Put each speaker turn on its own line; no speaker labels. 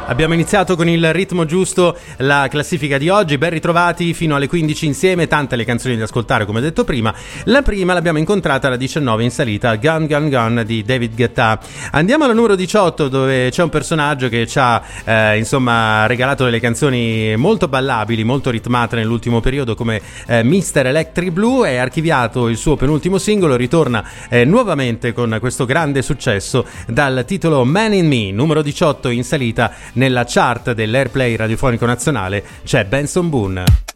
Abbiamo iniziato con il ritmo giusto la classifica di oggi, ben ritrovati fino alle 15 insieme, tante le canzoni da ascoltare come detto prima. La prima l'abbiamo incontrata alla 19 in salita, Gun Gun Gun di David Guetta. Andiamo alla numero 18 dove c'è un personaggio che ci ha regalato delle canzoni molto ballabili, molto ritmate nell'ultimo periodo come Mr. Electric Blue. È archiviato il suo penultimo singolo, ritorna nuovamente con questo grande successo dal titolo Man in Me, numero 18 in salita. Nella chart dell'Airplay radiofonico nazionale c'è Benson Boone.